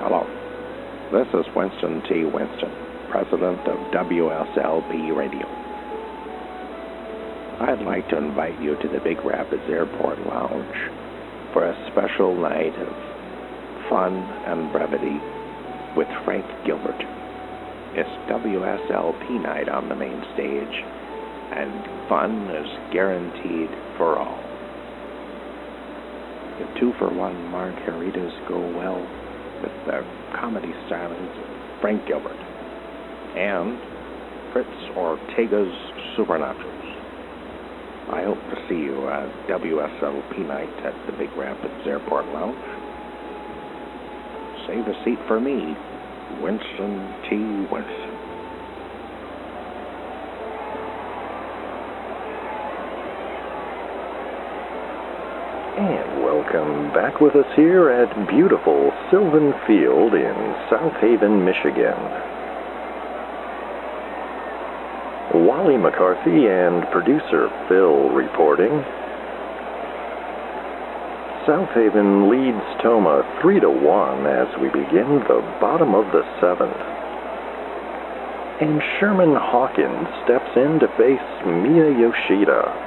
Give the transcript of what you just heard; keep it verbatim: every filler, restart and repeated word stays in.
Hello. This is Winston T. Winston, president of W S L P Radio. I'd like to invite you to the Big Rapids Airport Lounge for a special night of fun and brevity with Frank Gilbert. It's W S L P night on the main stage, and fun is guaranteed for all. The two-for-one margaritas go well with the comedy stylings of Frank Gilbert and Fritz Ortega's Supernatural. I hope to see you at W S L P night at the Big Rapids Airport Lounge. Save a seat for me, Winston T. Winston. And welcome back with us here at beautiful Sylvan Field in South Haven, Michigan. Wally McCarthy and producer Phil reporting. South Haven leads Toma three to one as we begin the bottom of the seventh. And Sherman Hawkins steps in to face Miya Yoshida.